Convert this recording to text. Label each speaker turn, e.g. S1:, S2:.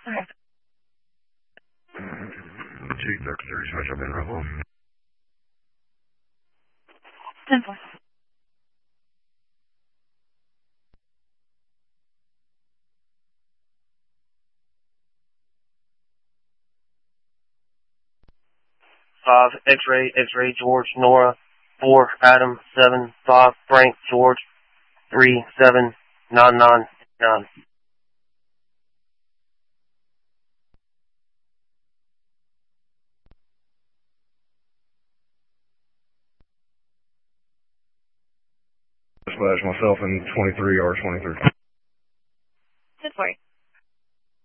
S1: Chief Secretary Special Ben Rebel.
S2: 10-4.
S3: Five, X-ray, George, Nora. 4, Adam, 7, 5, Frank, George. 3, 7, 9, 9, 9.
S1: Dispatch myself in 23 or 23.